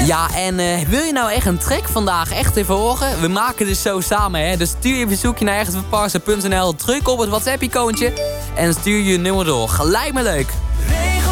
Ja, en wil je nou echt een track vandaag echt even horen? We maken dus zo samen, hè. Dus stuur je verzoekje naar ergensverparsen.nl. Druk op het WhatsApp-icoontje en stuur je nummer door. Lijkt me leuk.